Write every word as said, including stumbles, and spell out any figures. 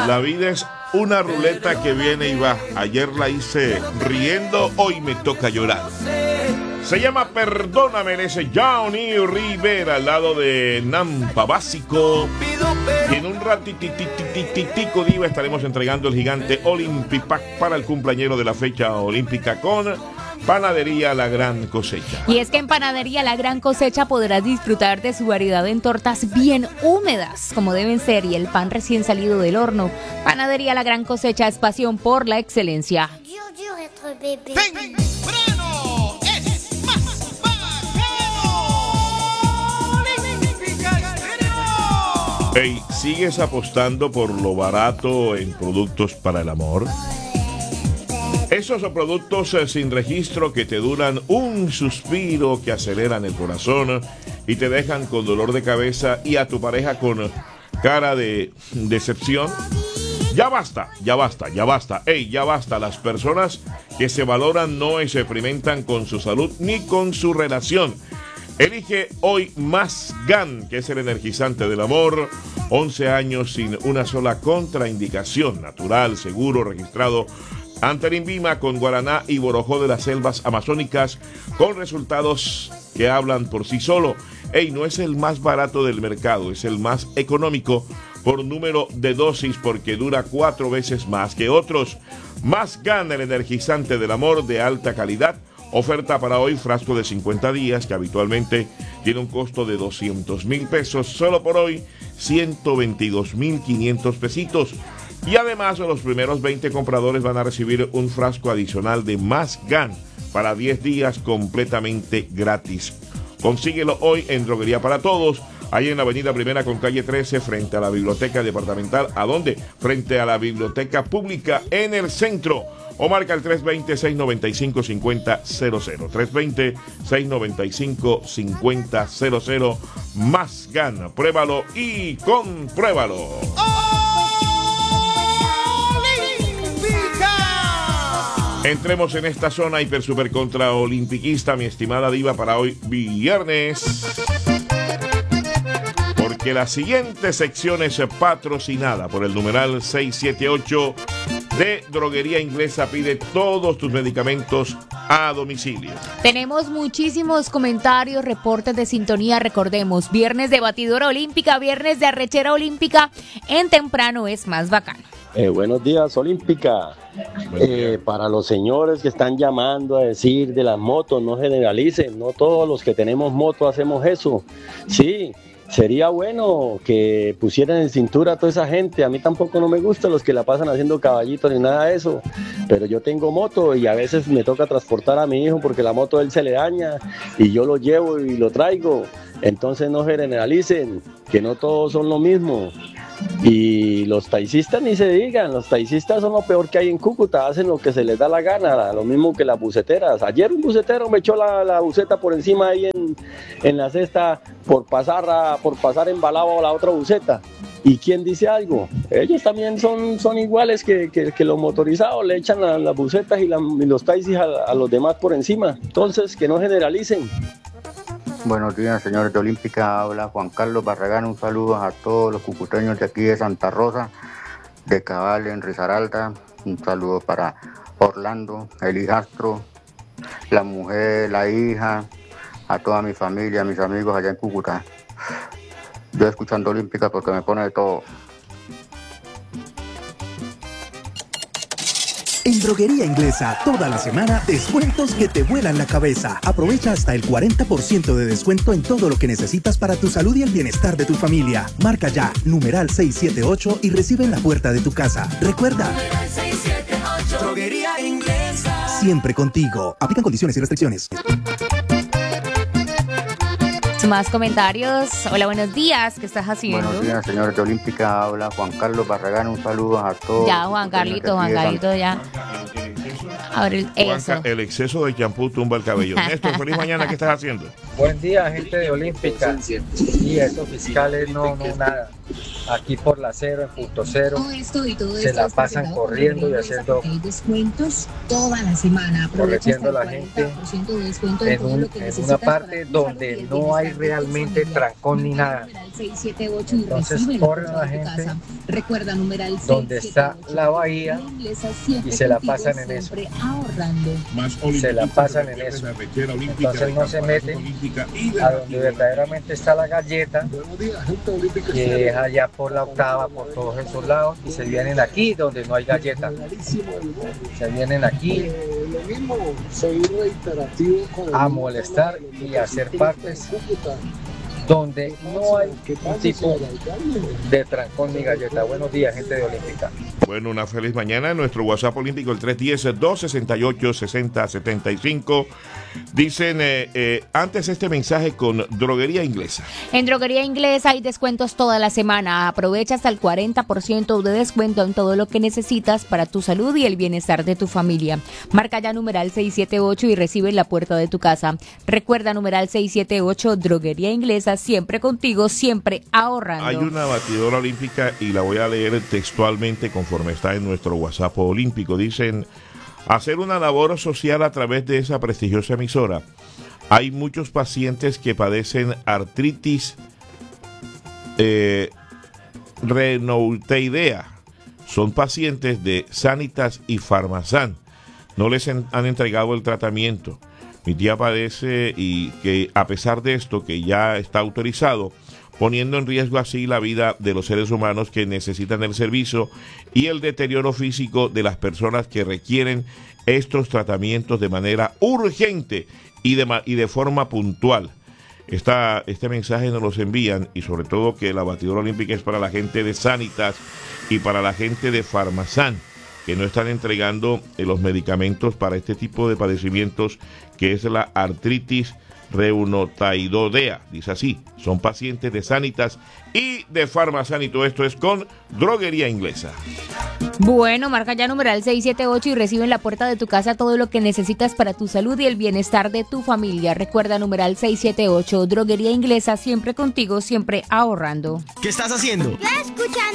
La vida es una ruleta que viene y va. Ayer la hice riendo, hoy me toca llorar. Se llama Perdóname, ese Johnny Rivera al lado de Nampa Básico. Y en un ratitititico diva estaremos entregando el gigante Olympic Pack para el cumpleañero de la fecha olímpica con Panadería La Gran Cosecha. Y es que en Panadería La Gran Cosecha podrás disfrutar de su variedad en tortas bien húmedas, como deben ser, y el pan recién salido del horno. Panadería La Gran Cosecha es pasión por la excelencia. Temprano es más bacano. Hey, ¿sigues apostando por lo barato en productos para el amor? Esos son productos eh, sin registro que te duran un suspiro, que aceleran el corazón y te dejan con dolor de cabeza y a tu pareja con cara de decepción. Ya basta, ya basta, ya basta. Ey, ya basta. Las personas que se valoran no experimentan con su salud ni con su relación. Elige hoy Más Gan, que es el energizante del amor. once años sin una sola contraindicación. Natural, seguro, registrado ante el INVIMA, con guaraná y borojó de las selvas amazónicas, con resultados que hablan por sí solo. Ey, no es el más barato del mercado, es el más económico por número de dosis, porque dura cuatro veces más que otros. Más Gan, el energizante del amor de alta calidad. Oferta para hoy, frasco de cincuenta días, que habitualmente tiene un costo de doscientos mil pesos. Solo por hoy, ciento veintidós mil quinientos pesitos. Y además, los primeros veinte compradores van a recibir un frasco adicional de Más Gan para diez días completamente gratis. Consíguelo hoy en Droguería para Todos, ahí en la avenida Primera con calle trece, frente a la Biblioteca Departamental. ¿A dónde? Frente a la Biblioteca Pública en el centro. O marca el tres dos cero, seis nueve cinco, cinco cero cero cero. tres dos cero, seis nueve cinco, cinco cero cero cero. Más Gan. Pruébalo y compruébalo. Entremos en esta zona hiper super contra olimpiquista, mi estimada diva, para hoy viernes. Porque la siguiente sección es patrocinada por el numeral seiscientos setenta y ocho de Droguería Inglesa. Pide todos tus medicamentos a domicilio. Tenemos muchísimos comentarios, reportes de sintonía. Recordemos, viernes de batidora olímpica, viernes de arrechera olímpica. En Temprano es Más Bacano. Eh, buenos días, Olímpica. Eh, para los señores que están llamando a decir de las motos, no generalicen, no todos los que tenemos moto hacemos eso. Sí, sería bueno que pusieran en cintura a toda esa gente. A mí tampoco no me gustan los que la pasan haciendo caballitos ni nada de eso, pero yo tengo moto y a veces me toca transportar a mi hijo porque la moto a él se le daña y yo lo llevo y lo traigo. Entonces no generalicen, que no todos son lo mismo. Y los taxistas ni se digan, los taxistas son lo peor que hay en Cúcuta, hacen lo que se les da la gana, lo mismo que las buceteras. Ayer un bucetero me echó la, la buceta por encima ahí en, en la cesta por pasar, a, por pasar embalado a la otra buceta. ¿Y quién dice algo? Ellos también son, son iguales que, que, que los motorizados, le echan las la bucetas y, la, y los taxis a, a los demás por encima. Entonces, que no generalicen. Buenos días, señores de Olímpica. Habla Juan Carlos Barragán. Un saludo a todos los cucuteños de aquí de Santa Rosa, de Cabal, en Risaralda. Un saludo para Orlando, el hijastro, la mujer, la hija, a toda mi familia, a mis amigos allá en Cúcuta. Yo escuchando Olímpica porque me pone de todo. En Droguería Inglesa, toda la semana, descuentos que te vuelan la cabeza. Aprovecha hasta el cuarenta por ciento de descuento en todo lo que necesitas para tu salud y el bienestar de tu familia. Marca ya, numeral seiscientos setenta y ocho y recibe en la puerta de tu casa. Recuerda, seiscientos setenta y ocho. Droguería Inglesa. Siempre contigo. Aplican condiciones y restricciones. Más comentarios. Hola, buenos días. ¿Qué estás haciendo? Buenos días, señores de Olímpica. Habla Juan Carlos Barragán. Un saludo a todos. Ya, Juan Carlito, Juan Carlito, ya. A ver, el, eso. Juanca, el exceso de champú tumba el cabello. Néstor, feliz mañana. ¿Qué estás haciendo? Buen día, gente de Olímpica. Y esos fiscales no, no, nada. aquí por la cero, en punto cero, Todo esto y todo se esto la es pasan presentado por corriendo y Droguería haciendo, Inglesa, porque hay descuentos toda la semana. Aprovecha hasta corrigiendo el a la gente cuarenta por ciento de descuento en en, todo un- lo que en necesitas una para parte tu donde salud y el no hay bienestar de tu realmente familia. trancón ni Marca nada. numeral seiscientos setenta y ocho y Entonces recibe la corren a puerta la de tu gente casa. Recuerda numeral donde está seiscientos setenta y ocho. la bahía Droguería Inglesa, siempre y se la contigo, pasan en eso. siempre ahorrando. Se la pasan en eso. Entonces no se meten a donde verdaderamente está la galleta, que es allá por la octava, por todos esos lados, y se vienen aquí donde no hay galleta. Se vienen aquí a molestar y a hacer partes donde no hay un tipo de trancón ni galleta. Buenos días, gente de Olímpica. Bueno, una feliz mañana. Nuestro WhatsApp olímpico, el tres uno cero, dos seis ocho, seis cero siete cinco. Dicen, eh, eh, antes este mensaje con Droguería Inglesa. En Droguería Inglesa hay descuentos toda la semana. Aprovecha hasta el cuarenta por ciento de descuento en todo lo que necesitas para tu salud y el bienestar de tu familia. Marca ya numeral seiscientos setenta y ocho y recibe en la puerta de tu casa. Recuerda numeral seiscientos setenta y ocho, Droguería Inglesa, siempre contigo, siempre ahorrando. Hay una batidora olímpica y la voy a leer textualmente conforme está en nuestro WhatsApp olímpico. Dicen, hacer una labor social a través de esa prestigiosa emisora. Hay muchos pacientes que padecen artritis eh, reumatoidea. Son pacientes de Sanitas y Farmasan. No les en, han entregado el tratamiento. Mi tía padece y que a pesar de esto, que ya está autorizado, poniendo en riesgo así la vida de los seres humanos que necesitan el servicio y el deterioro físico de las personas que requieren estos tratamientos de manera urgente y de, y de forma puntual. Esta, este mensaje nos los envían, y sobre todo que la batidora olímpica es para la gente de Sanitas y para la gente de Farmasan, que no están entregando eh, los medicamentos para este tipo de padecimientos, que es la artritis reumatoidea. Dice así, son pacientes de Sanitas y de Farmasan, y todo esto es con Droguería Inglesa. Bueno, marca ya numeral seiscientos setenta y ocho y recibe en la puerta de tu casa todo lo que necesitas para tu salud y el bienestar de tu familia. Recuerda numeral seiscientos setenta y ocho, Droguería Inglesa, siempre contigo, siempre ahorrando. ¿Qué estás haciendo? Escuchando